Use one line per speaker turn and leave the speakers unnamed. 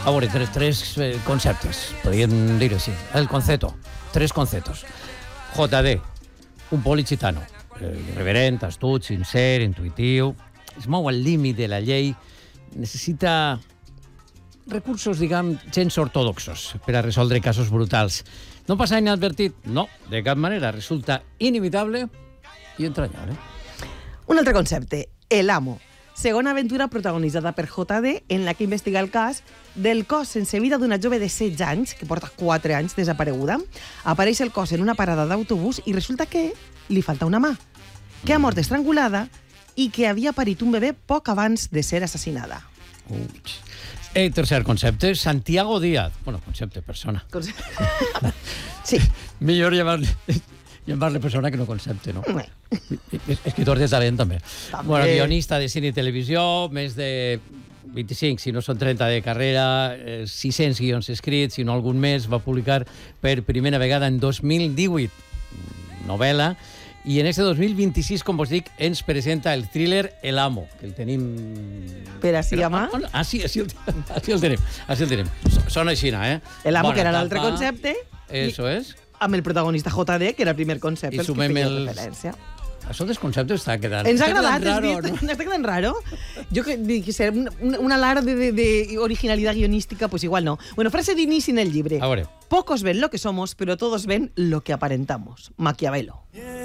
A veure, tres conceptes, podríem dir així. El concepto, tres conceptos. JD, un policitano, irreverent, astut, sincer, intuitiu, es mou al límit de la llei, necessita recursos, diguem, gens ortodoxos per a resoldre casos brutals. No passa inadvertit? No, de cap manera. Resulta inimitable i entranyable.
Un altre concepte, El Amo. Segona aventura protagonitzada per JD, en la que investiga el cas del cos sense vida d'una jove de 16 anys, que porta 4 anys desapareguda. Apareix el cos en una parada d'autobús i resulta que li falta una mà, que ha mort estrangulada i que havia parit un bebè poc abans de ser assassinada.
Tercer concepte, Santiago Díaz. Bueno, concepte, persona.
Sí.
Millor llamarle persona que no concepte, no? Escritor de talent, també. Bueno, guionista de cine i televisió, més de 25, si no són 30 de carrera, 600 guions escrits, si no algun més, va publicar per primera vegada en 2018 novel·la, i en este 2026, com vos dic, ens presenta el thriller El Amo, que el tenim...
Per així a mà?
Sí, així el tenim. Sona així, eh?
El Amo, que era l'altre concepte.
Eso és.
Amb el protagonista JD, que era el primer concepte,
I sumem
que feia referència.
Això dels conceptes està quedant...
Ens ha agradat,
raro,
no? Està quedant raro. Jo crec que un alarde de originalidad guionística, pues igual no. Bueno, frase d'inici en el llibre.
A veure.
Pocos ven lo que somos, pero todos ven lo que aparentamos. Maquiavelo.